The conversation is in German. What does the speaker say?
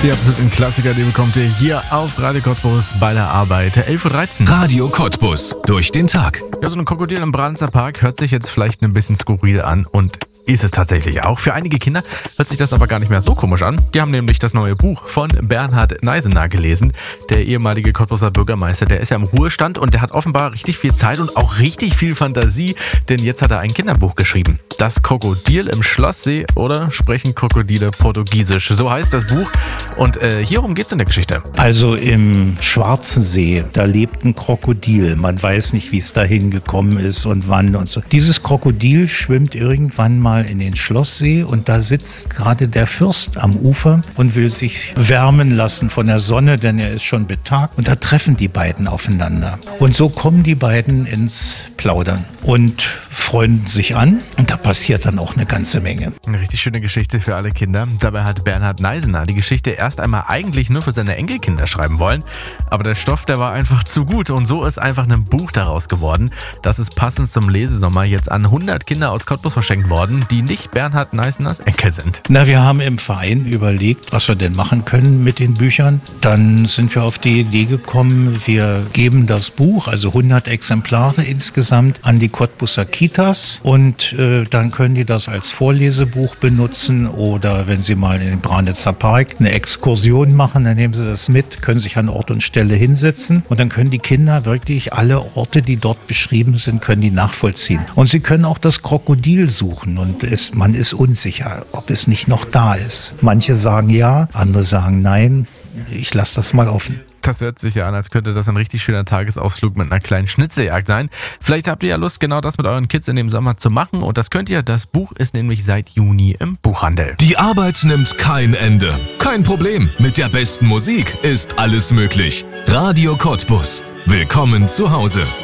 Der absoluten Klassiker, den bekommt ihr hier auf Radio Cottbus bei der Arbeit. 11.13 Uhr. Radio Cottbus. Durch den Tag. Ja, so ein Krokodil im Branitzer Park hört sich jetzt vielleicht ein bisschen skurril an und ist es tatsächlich auch. Für einige Kinder hört sich das aber gar nicht mehr so komisch an. Die haben nämlich das neue Buch von Bernhard Neisener gelesen. Der ehemalige Cottbuser Bürgermeister, der ist ja im Ruhestand und der hat offenbar richtig viel Zeit und auch richtig viel Fantasie, denn jetzt hat er ein Kinderbuch geschrieben. Das Krokodil im Schlosssee oder sprechen Krokodile Portugiesisch. So heißt das Buch und hierum geht's in der Geschichte. Also im Schwarzen See, da lebt ein Krokodil. Man weiß nicht, wie es dahin gekommen ist und wann und so. Dieses Krokodil schwimmt irgendwann mal in den Schlosssee und da sitzt gerade der Fürst am Ufer und will sich wärmen lassen von der Sonne, denn er ist schon betagt. Und da treffen die beiden aufeinander. Und so kommen die beiden ins Plaudern und freunden sich an. Und da passiert dann auch eine ganze Menge. Eine richtig schöne Geschichte für alle Kinder. Dabei hat Bernhard Neisener die Geschichte erst einmal eigentlich nur für seine Enkelkinder schreiben wollen. Aber der Stoff, der war einfach zu gut und so ist einfach ein Buch daraus geworden. Das ist passend zum Lesesommer jetzt an 100 Kinder aus Cottbus verschenkt worden, die nicht Bernhard Neiseners Enkel sind. Na, wir haben im Verein überlegt, was wir denn machen können mit den Büchern. Dann sind wir auf die Idee gekommen, wir geben das Buch, also 100 Exemplare insgesamt, an die Cottbuser Kitas und dann können die das als Vorlesebuch benutzen oder wenn sie mal in den Branitzer Park eine Exkursion machen, dann nehmen sie das mit, können sich an Ort und Stelle hinsetzen und dann können die Kinder wirklich alle Orte, die dort beschrieben sind, können die nachvollziehen. Und sie können auch das Krokodil suchen und man ist unsicher, ob es nicht noch da ist. Manche sagen ja, andere sagen nein. Ich lasse das mal offen. Das hört sich ja an, als könnte das ein richtig schöner Tagesausflug mit einer kleinen Schnitzeljagd sein. Vielleicht habt ihr ja Lust, genau das mit euren Kids in dem Sommer zu machen. Und das könnt ihr. Das Buch ist nämlich seit Juni im Buchhandel. Die Arbeit nimmt kein Ende. Kein Problem. Mit der besten Musik ist alles möglich. Radio Cottbus. Willkommen zu Hause.